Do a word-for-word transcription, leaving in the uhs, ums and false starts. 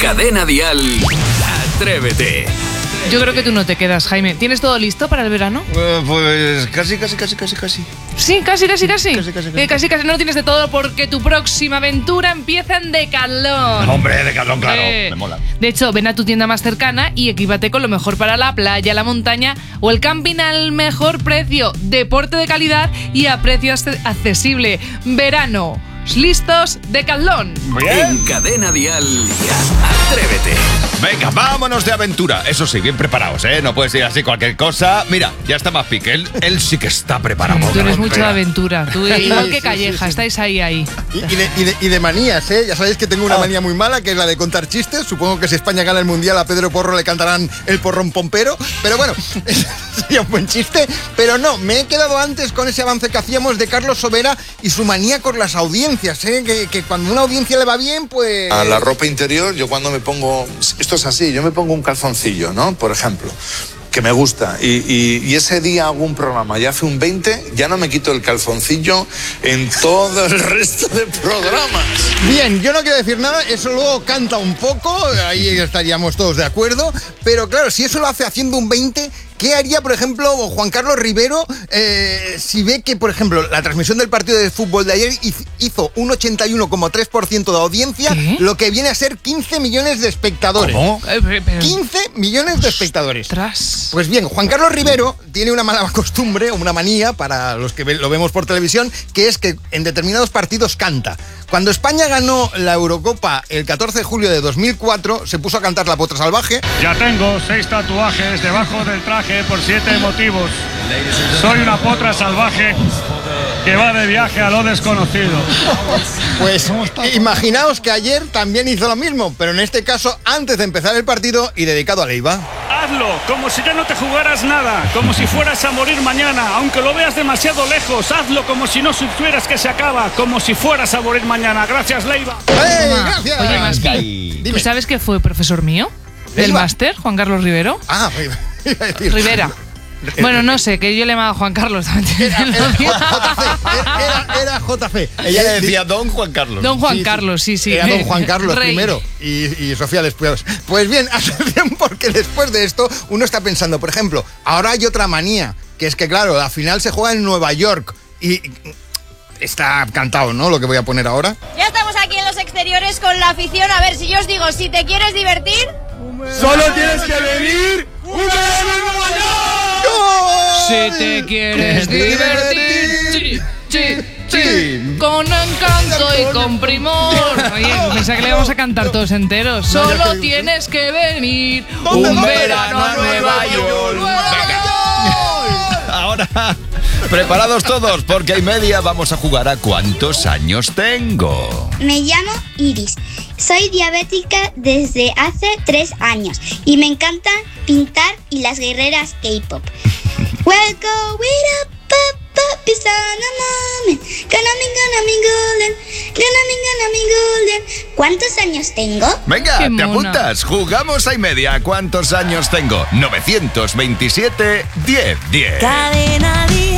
Cadena Dial, Atrévete. Yo creo que tú no te quedas, Jaime. ¿Tienes todo listo para el verano? Uh, pues casi, casi, casi, casi, casi. Sí, casi, casi, casi. Casi, casi, casi. Eh, casi, casi no lo tienes de todo porque tu próxima aventura empieza en Decathlon. Hombre, Decathlon, claro, Eh, me mola. De hecho, ven a tu tienda más cercana y equípate con lo mejor para la playa, la montaña o el camping al mejor precio. Deporte de calidad y a precio accesible. Verano. ¿Listos? Decathlon. En Cadena Dial, Atrévete. Venga, vámonos de aventura. Eso sí, bien preparados, ¿eh? No puedes ir así cualquier cosa. Mira, ya está más pique. Él, él sí que está preparado. Tú eres mucho de Espera. aventura. Tú, igual que sí, Calleja, sí, sí. estáis ahí, ahí. Y, y, de, y, de, y de manías, ¿eh? Ya sabéis que tengo una Oh. manía muy mala, que es la de contar chistes. Supongo que si España gana el Mundial, a Pedro Porro le cantarán el porrón pompero. Pero bueno, sería un buen chiste. Pero no, me he quedado antes con ese avance que hacíamos de Carlos Sobera y su manía con las audiencias, ¿eh? Que, que cuando a una audiencia le va bien, pues... A la ropa interior, yo cuando me pongo... Esto es así, yo me pongo un calzoncillo, ¿no? Por ejemplo, que me gusta. Y, y, y ese día hago un programa y hace un veinte, ya no me quito el calzoncillo en todo el resto de programas. Bien, yo no quiero decir nada, eso luego canta un poco, ahí estaríamos todos de acuerdo, pero claro, si eso lo hace haciendo un veinte, ¿qué haría, por ejemplo, Juan Carlos Rivero eh, si ve que, por ejemplo, la transmisión del partido de fútbol de ayer hizo un ochenta y uno coma tres por ciento de audiencia, ¿qué? lo que viene a ser quince millones de espectadores? ¿Cómo? Eh, pero- pero- quince millones de espectadores. Ostras. Pues bien, Juan Carlos Rivero tiene una mala costumbre, una manía, para los que ve- lo vemos por televisión, que es que en determinados partidos canta. Cuando España ganó la Eurocopa el catorce de julio de dos mil cuatro, se puso a cantar La Potra Salvaje. Ya tengo seis tatuajes debajo del traje por siete motivos. Soy una potra salvaje que va de viaje a lo desconocido. Pues imaginaos que ayer también hizo lo mismo, pero en este caso antes de empezar el partido y dedicado a Leiva. Hazlo como si ya no te jugaras nada, como si fueras a morir mañana, aunque lo veas demasiado lejos. Hazlo como si no supieras que se acaba, como si fueras a morir mañana. Gracias, Leiva. ¡Ey, Toma. gracias! Oye, Maspi, Ahí. ¿tú sabes que fue profesor mío? ¿Del Leiva. máster, Juan Carlos Rivero? Ah, iba a decir... Rivera. Bueno, no sé, que yo le llamaba Juan Carlos. Era, era J C, era, era J C. Ella le decía Don Juan Carlos. Don Juan Sí, sí. Carlos, sí, sí. Era don Juan Carlos Rey. primero y, y Sofía después. Pues bien, atención, porque después de esto uno está pensando, por ejemplo, ahora hay otra manía, que es que claro, la final se juega en Nueva York y está cantado, ¿no? Lo que voy a poner ahora. Ya estamos aquí en los exteriores con la afición. A ver, si yo os digo, si te quieres divertir... Solo tienes que venir un verano en Nueva York. Si te quieres divertir, sí, sí, sí, Sí. con encanto y con primor. Oye, pensaba que le íbamos a cantar todos enteros. No, ya Solo te- tienes que venir ¿Dónde un vas? verano a Nueva York. Ahora, preparados todos, porque hay media vamos a jugar a ¿cuántos años tengo? Me llamo Iris. Soy diabética desde hace tres años y me encanta pintar y las guerreras K-pop. We're going up, up, up, it's on a moment. Gonna be, gonna be golden. Gonna be, gonna be golden. ¿Cuántos años tengo? Venga, Qué ¿te mona. apuntas? Jugamos a y media. ¿Cuántos años tengo? novecientos veintisiete, diez, diez. Cadena Dial.